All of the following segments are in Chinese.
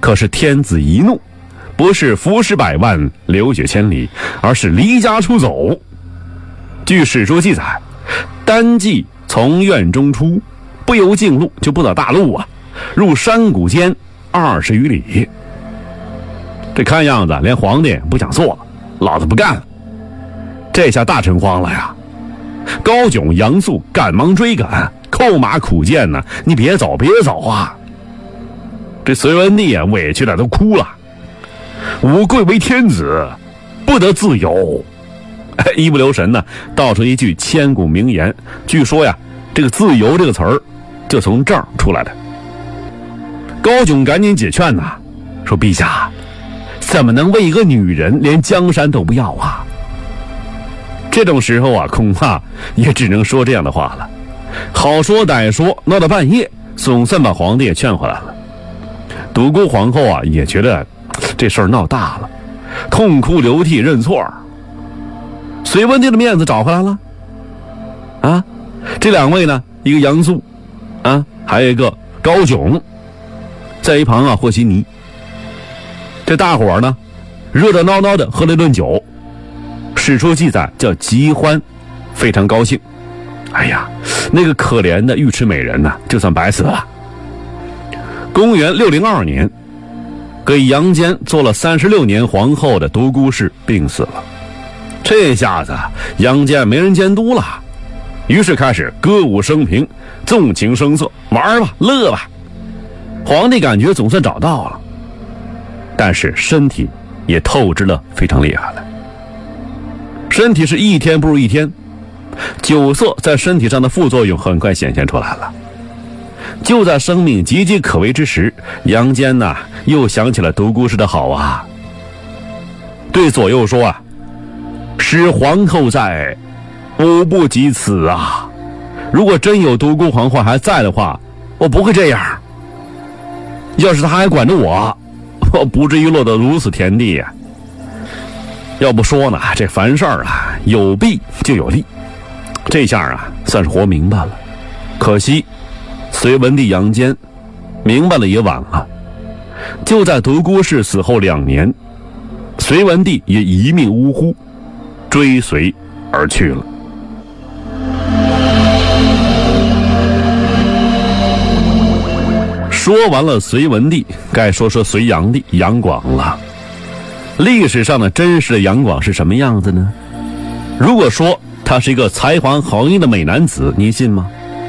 可是天子一怒，不是服尸百万流血千里，而是离家出走。据史书记载，单骑从院中出，不由径路，就不走大路啊，入山谷间20余里。这看样子连皇帝不想做了，老子不干了。这下大臣慌了呀，高炯、杨素赶忙追赶，扣马苦谏呢，你别走别走啊。这隋文帝啊委屈的都哭了，吾贵为天子，不得自由。一不留神呢，道出一句千古名言。据说呀，这个自由这个词儿就从这儿出来的。高炯赶紧解劝呐，说陛下怎么能为一个女人连江山都不要啊。这种时候啊，恐怕也只能说这样的话了。好说歹说，闹到半夜，总算把皇帝也劝回来了。独孤皇后啊也觉得这事儿闹大了，痛哭流涕认错。隋文帝的面子找回来了啊！这两位呢，一个杨素啊，还有一个高炯，在一旁啊和稀泥。这大伙儿呢热热闹闹的喝了一顿酒，史书记载叫极欢，非常高兴。哎呀，那个可怜的尉迟美人呢，就算白死了。公元602年，给杨坚做了36年皇后的独孤氏病死了。这下子杨坚没人监督了，于是开始歌舞升平，纵情声色，玩吧乐吧。皇帝感觉总算找到了，但是身体也透支了非常厉害了。身体是一天不如一天，酒色在身体上的副作用很快显现出来了。就在生命岌岌可危之时，杨坚呐又想起了独孤氏的好啊，对左右说啊，使皇后在，吾不及此啊。如果真有独孤皇后还在的话，我不会这样。要是她还管着我不至于落得如此田地呀。要不说呢，这凡事啊有弊就有利，这下啊算是活明白了。可惜隋文帝杨坚明白了也晚了。就在独孤氏死后2年，隋文帝也一命呜呼，追随而去了。说完了隋文帝，该说说隋炀帝杨广了。历史上的真实的杨广是什么样子呢？如果说他是一个才华横溢的美男子，你信吗？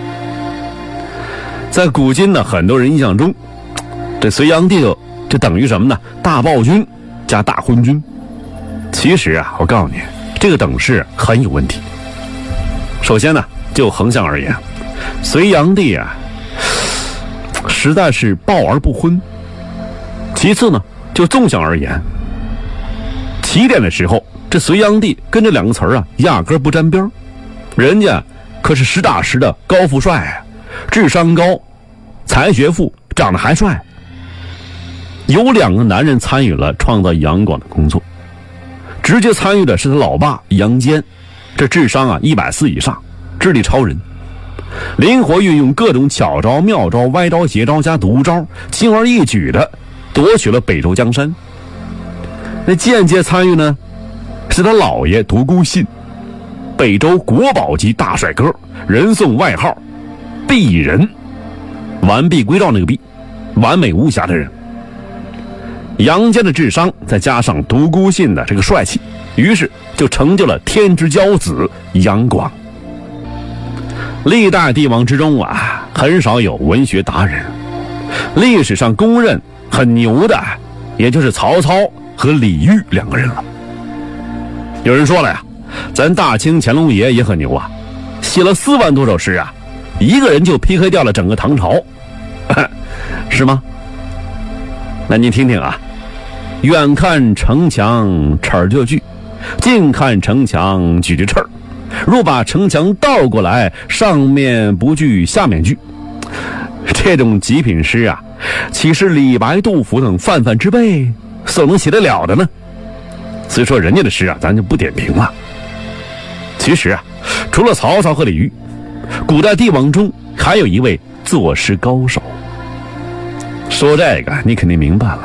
在古今呢很多人印象中，这隋炀帝这等于什么呢？大暴君加大昏君。其实啊，我告诉你，这个等式很有问题。首先呢，就横向而言，隋炀帝啊实在是暴而不昏。其次呢，就纵向而言，起点的时候，这隋炀帝跟这2个词儿啊压根不沾边。人家可是实打实的高富帅啊，智商高，才学富，长得还帅。有2个男人参与了创造杨广的工作，直接参与的是他老爸杨坚，这智商啊140以上，智力超人，灵活运用各种巧招妙招歪招邪招加毒招，轻而易举的夺取了北周江山。那间接参与呢是他姥爷独孤信，北周国宝级大帅哥，人送外号璧人，完璧归赵那个璧，完美无瑕的人。杨坚的智商再加上独孤信的这个帅气，于是就成就了天之骄子杨广。历代帝王之中啊，很少有文学达人，历史上公认很牛的也就是曹操和李煜2个人了。有人说了呀，咱大清乾隆爷也很牛啊，写了4万多首诗啊，一个人就 PK 掉了整个唐朝是吗？那您听听啊，远看城墙齿儿就锯，近看城墙锯锯齿儿，若把城墙倒过来，上面不锯下面锯。这种极品诗啊，岂是李白杜甫等泛泛之辈所能写得了的呢？所以说人家的诗啊咱就不点评了。其实啊，除了曹操和李煜，古代帝王中还有一位作诗高手。说这个你肯定明白了，